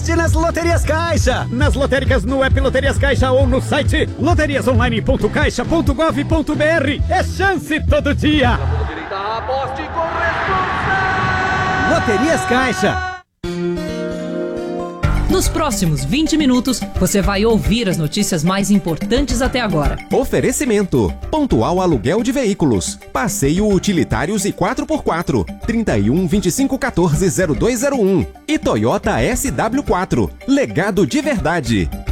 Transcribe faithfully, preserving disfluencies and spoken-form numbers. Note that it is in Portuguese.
sorte nas Loterias Caixa. Nas lotéricas, no app Loterias Caixa ou no site loterias online ponto caixa ponto gov ponto br. É chance todo dia. Aposte com responsa. Loterias Caixa. Nos próximos vinte minutos, você vai ouvir as notícias mais importantes até agora. Oferecimento: Pontual Aluguel de Veículos, Passeio Utilitários e quatro por quatro, trinta e um, vinte e cinco, quatorze, zero dois zero um. E Toyota S W quatro, legado de verdade.